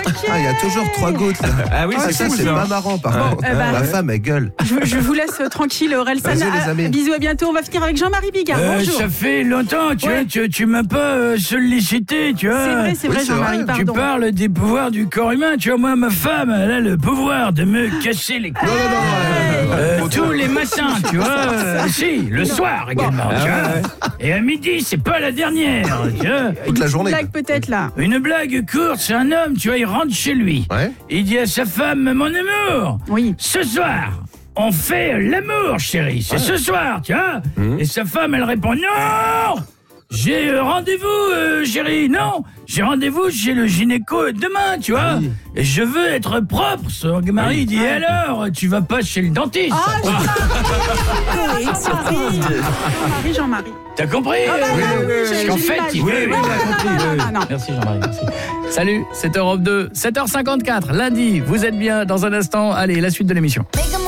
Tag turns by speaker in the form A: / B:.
A: Ok.
B: Ah, il y a toujours 3 gouttes. Là.
C: Ah oui,
B: Ça, c'est pas marrant, par contre. Ma femme, elle gueule.
A: Je vous laisse tranquille, Orelsan.
B: Vas-y, les amis.
A: Bisous, à bientôt. On va finir avec Jean-Marie Bigard. Bonjour.
D: Ça fait longtemps, tu m'as pas sollicité, tu vois.
A: C'est vrai, Jean-Marie,
D: Tu
A: pardon.
D: parles des pouvoirs du corps humain, tu vois, moi, ma femme, elle a le pouvoir de me casser les couilles.
B: Non.
D: Tous les matins, tu vois. Si, le soir également, tu vois. Et à midi, c'est pas la dernière, tu vois.
B: Toute la journée.
A: Blague peut-être là.
D: Une blague courte, c'est un homme, tu vois, il rentre chez lui.
B: Ouais.
D: Il dit à sa femme, mon amour,
A: Oui.
D: ce soir, on fait l'amour, chérie. C'est ce soir, tu vois. Et sa femme, elle répond, non, j'ai rendez-vous, chérie. Non, j'ai rendez-vous chez le gynéco demain, tu vois. Et je veux être propre. Son mari dit, alors, tu vas pas chez le dentiste.
A: Jean-Marie.
D: T'as compris? Parce qu'en fait, il veut...
A: Non.
E: Merci Jean-Marie, merci. Salut, c'est Europe 2, 7h54, lundi, vous êtes bien dans un instant. Allez, la suite de l'émission.
F: Make 'em